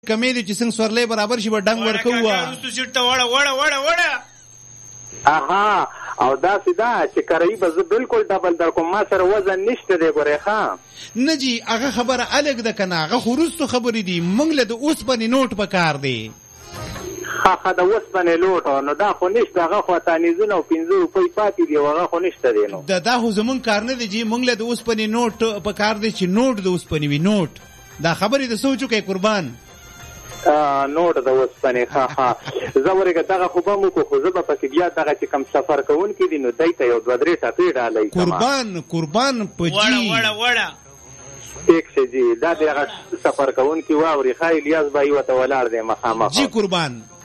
کمې دي چې څنګه سورلې برابر شي به ډنګ ورکوه رستو سیټ ته وړه اها او دا سیدا چې کرای به زه بالکل ډبل در کوم ما سره وزن نشته دی ګورې ښا نه جی هغه خبره الګ ده کنه هغه خورستو خبرې دي موږ له د اوسپنې نوټ په کار دی ها د اوسپنې لوټ نو دا خو نشته هغه خو تانیزونه او 15 روپۍ پاتې دی هغه خو نشته دی نو دا خو زمون کار نه دی جی موږ له د اوسپنې نوټ په کار دی چې نوټ د اوسپنې وی نوټ دا خبرې د سوچو کې قربان نوټ د اوسپنې ها زورګه دغه خو به مو خو زه به پکې بیا دغه چې کم سفر کوون کې دي نو دایته یو 2-3 ټاپې ډالۍ قربان په جی وړه ټیک شي جی دا دغه سفر کوون کې واوري خایل یاز به یو ته ولاړ دی مخامخ جی قربان